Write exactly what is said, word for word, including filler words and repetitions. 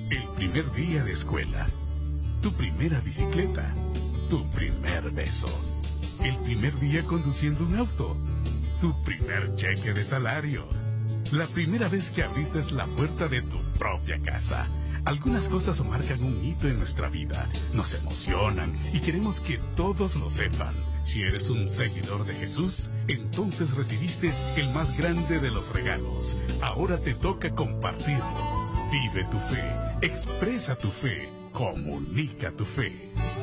El primer día de escuela. Tu primera bicicleta. Tu primer beso. El primer día conduciendo un auto. Tu primer cheque de salario. La primera vez que abriste la puerta de tu propia casa. Algunas cosas marcan un hito en nuestra vida, nos emocionan y queremos que todos lo sepan. Si eres un seguidor de Jesús, entonces recibiste el más grande de los regalos. Ahora te toca compartirlo. Vive tu fe, expresa tu fe, comunica tu fe.